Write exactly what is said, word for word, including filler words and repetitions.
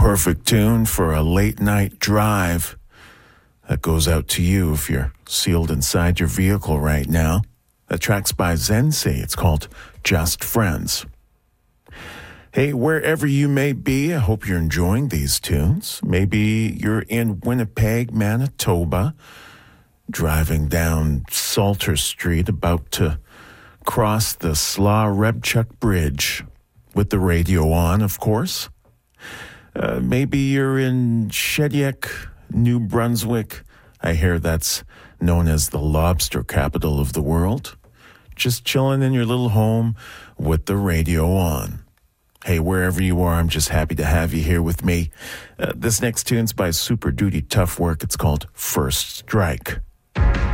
perfect tune for a late night drive. That goes out to you if you're sealed inside your vehicle right now. That track's by Zensi. It's called Just Friends. Hey, wherever you may be, I hope you're enjoying these tunes. Maybe you're in Winnipeg, Manitoba, driving down Salter Street, about to cross the Slaw-Rebchuk Bridge, with the radio on, of course. Uh, maybe you're in Shediac, New Brunswick. I hear that's known as the lobster capital of the world. Just chilling in your little home with the radio on. Hey, wherever you are, I'm just happy to have you here with me. Uh, this next tune's by Super Duty Tough Work. It's called First Strike.